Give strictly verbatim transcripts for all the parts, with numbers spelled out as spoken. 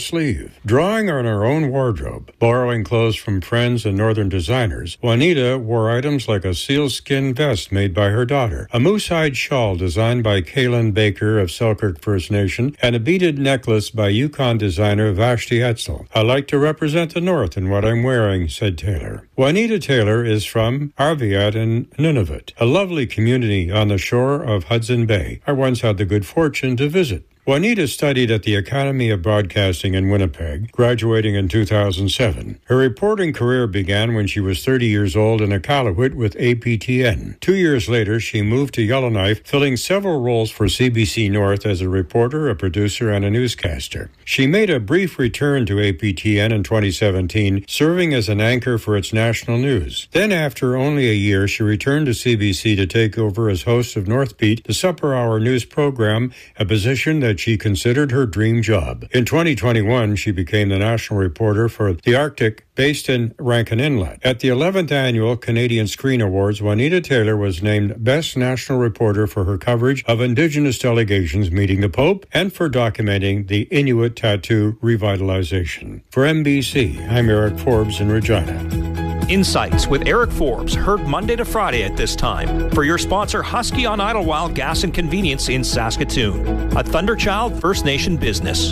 sleeve. Drawing on her own wardrobe, borrowing clothes from friends and northern designers, Juanita wore items like a sealskin vest made by her daughter, a moose-hide shawl designed by Kaylin Baker of Selkirk First Nation, and a beaded necklace by Yukon designer Vashti Etzel. I like to represent the North in what I'm wearing, said Taylor. Juanita Taylor is from Arviat in Nunavut, a lovely community on the shore of Hudson Bay. I once had the good fortune to visit. Juanita studied at the Academy of Broadcasting in Winnipeg, graduating in two thousand seven. Her reporting career began when she was thirty years old in Iqaluit with A P T N. Two years later, she moved to Yellowknife, filling several roles for C B C North as a reporter, a producer, and a newscaster. She made a brief return to A P T N in twenty seventeen, serving as an anchor for its national news. Then, after only a year, she returned to C B C to take over as host of North Beat, the supper hour news program, a position that she considered her dream job. In twenty twenty-one, she became the national reporter for the Arctic, based in Rankin Inlet. At the eleventh Annual Canadian Screen Awards, Juanita Taylor was named Best National Reporter for her coverage of Indigenous delegations meeting the Pope and for documenting the Inuit tattoo revitalization. For N B C, I'm Eric Forbes in Regina. Insights with Eric Forbes, heard Monday to Friday at this time. For your sponsor, Husky on Idlewild Gas and Convenience in Saskatoon, a Thunderchild First Nation business.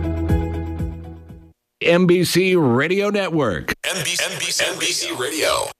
N B C Radio Network. N B C, N B C, N B C Radio.